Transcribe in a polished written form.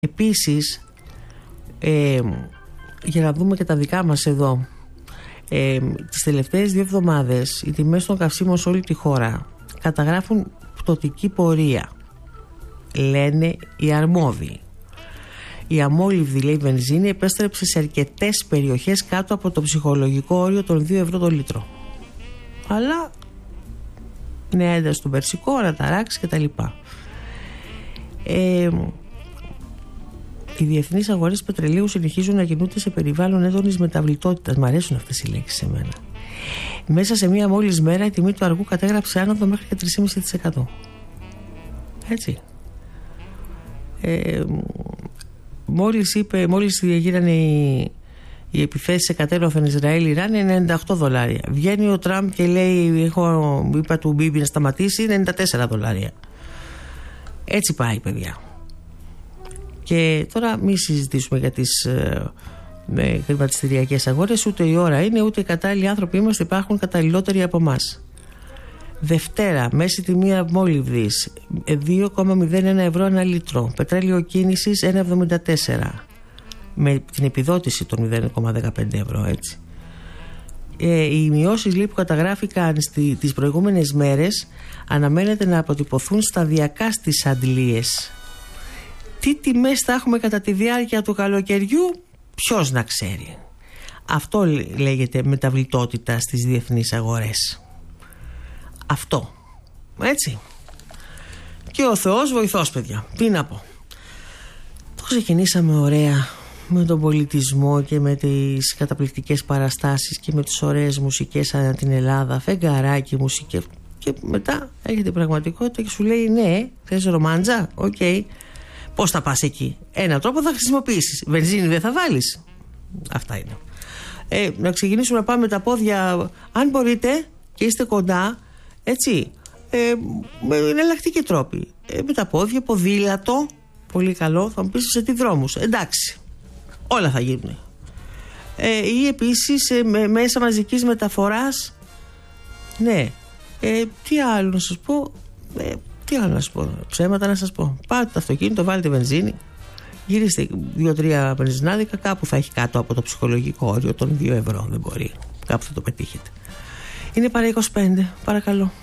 Επίσης, για να δούμε και τα δικά μας εδώ, τις τελευταίες 2 εβδομάδες οι τιμές των καυσίμων σε όλη τη χώρα καταγράφουν πτωτική πορεία, λένε οι αρμόδιοι. Η αμόλυβδη, λέει, βενζίνη επέστρεψε σε αρκετές περιοχές κάτω από το ψυχολογικό όριο των 2 ευρώ το λίτρο. Αλλά είναι ένταση στον Περσικό, αναταράξει κτλ. Οι διεθνείς αγορές πετρελαίου συνεχίζουν να κινούνται σε περιβάλλον έντονης μεταβλητότητας. Μ' αρέσουν αυτές οι λέξεις σε μένα. Μέσα σε μία μόλις μέρα η τιμή του αργού κατέγραψε άνοδο μέχρι και 3,5%. Έτσι. Μόλις γίνανε οι επιθέσεις σε κατέρωθεν Ισραήλ-Ιράν, είναι $98. Βγαίνει ο Τραμπ και λέει, είπα του Μπίμπι να σταματήσει, $94. Έτσι πάει, παιδιά. Και τώρα μην συζητήσουμε για τις χρηματιστηριακές αγορές, ούτε η ώρα είναι, ούτε οι κατάλληλοι άνθρωποι είμαστε, υπάρχουν καταλληλότεροι από εμάς. Δευτέρα, μέση τιμή αμόλυβδης 2,01 ευρώ ένα λίτρο. Πετρέλαιο κίνησης 1,74 με την επιδότηση των 0,15 ευρώ, έτσι. Οι μειώσεις, λέει, που καταγράφηκαν τις προηγούμενες μέρες αναμένεται να αποτυπωθούν σταδιακά στις αντλίες. Τι τιμές θα έχουμε κατά τη διάρκεια του καλοκαιριού, ποιος να ξέρει. Αυτό λέγεται μεταβλητότητα στις διεθνείς αγορές. Αυτό. Έτσι. Και ο Θεός βοηθός, παιδιά. Τι να πω. Το ξεκινήσαμε ωραία με τον πολιτισμό και με τις καταπληκτικές παραστάσεις και με τις ωραίες μουσικές ανά την Ελλάδα, φεγγαράκι μουσικές. Και μετά έρχεται η πραγματικότητα και σου λέει, ναι, θες ρομάντζα, οκ. Πώς θα πας εκεί? Ένα τρόπο θα χρησιμοποιήσεις. Βενζίνη δεν θα βάλεις. Αυτά είναι. Να ξεκινήσουμε να πάμε με τα πόδια, αν μπορείτε και είστε κοντά, έτσι, με εναλλακτικοί τρόποι. Με τα πόδια, ποδήλατο, πολύ καλό. Θα μου πεις σε τι δρόμους? Εντάξει, όλα θα γίνουν. Ή επίσης μέσα μαζικής μεταφοράς. Ναι. Τι άλλο να σας πω? Τι άλλο να σας πω? Ψέματα να σας πω? Πάτε το αυτοκίνητο, βάλετε βενζίνη, γυρίστε 2-3 βενζινάδικα, κάπου θα έχει κάτω από το ψυχολογικό όριο των 2 ευρώ. Δεν μπορεί. Κάπου θα το πετύχετε. Είναι παρά 25. Παρακαλώ.